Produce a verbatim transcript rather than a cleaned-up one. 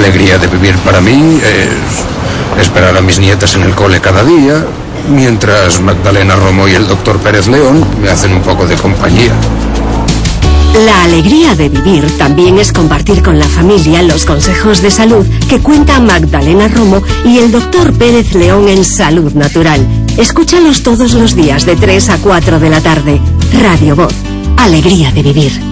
alegría de vivir para mí es esperar a mis nietas en el cole cada día, mientras Magdalena Romo y el doctor Pérez León me hacen un poco de compañía. La alegría de vivir también es compartir con la familia los consejos de salud que cuenta Magdalena Romo y el doctor Pérez León en Salud Natural. Escúchalos todos los días de tres a cuatro de la tarde. Radio Voz. Alegría de vivir.